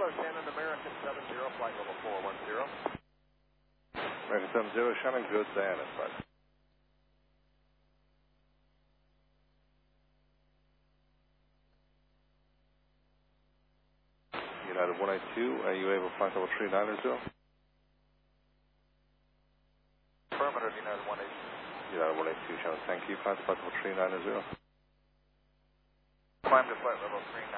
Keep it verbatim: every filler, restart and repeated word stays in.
Kilo Shannon, American seven zero, flight level four one zero. American seven zero, Shannon, good, Diana, flight. United one eighty-two, are you able to flight level three nine zero? Affirmative, United one eighty-two. United one eighty-two, Shannon, thank you. Flight level three nine zero. Climb to flight level three nine zero.